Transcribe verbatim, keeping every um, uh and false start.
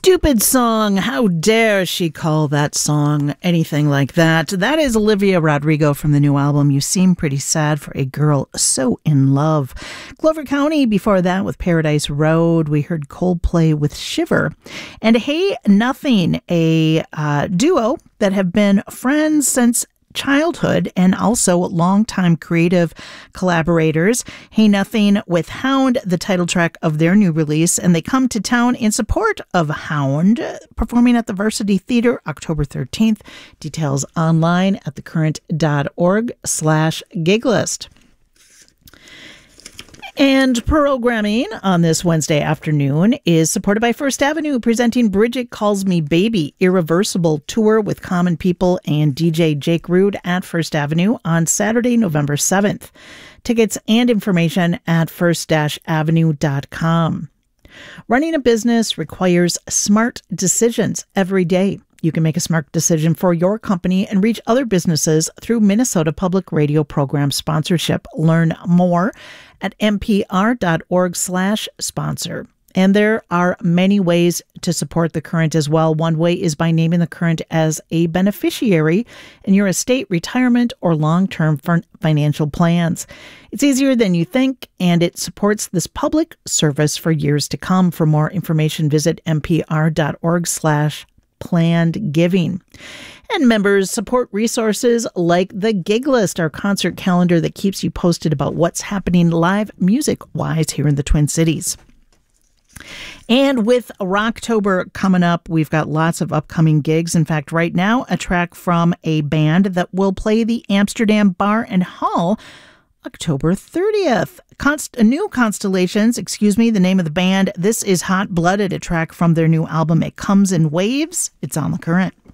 Stupid song. How dare she call that song anything like that? That is Olivia Rodrigo from the new album, You Seem Pretty Sad for a Girl So in Love. Glover County before that with Paradise Road. We heard Coldplay with Shiver. And Hey Nothing, a uh, duo that have been friends since childhood and also longtime creative collaborators. Hey Nothing with Hound, the title track of their new release, and they come to town in support of Hound, performing at the Varsity Theater October thirteenth. Details online at thecurrent.org slash gig list. And programming on this Wednesday afternoon is supported by First Avenue, presenting Bridget Calls Me Baby, Irreversible Tour with Common People and D J Jake Rude at First Avenue on Saturday, November seventh. Tickets and information at first avenue dot com. Running a business requires smart decisions every day. You can make a smart decision for your company and reach other businesses through Minnesota Public Radio program sponsorship. Learn more at npr.org slash sponsor. And there are many ways to support The Current as well. One way is by naming The Current as a beneficiary in your estate, retirement, or long-term financial plans. It's easier than you think, and it supports this public service for years to come. For more information, visit npr.org slash planned giving. And members support resources like the Gig List, our concert calendar that keeps you posted about what's happening live music-wise here in the Twin Cities. And with Rocktober coming up, we've got lots of upcoming gigs. In fact, right now, a track from a band that will play the Amsterdam Bar and Hall October thirtieth. Const- new Constellations, excuse me, the name of the band. This is Hot Blooded, a track from their new album, It Comes in Waves. It's on The Current.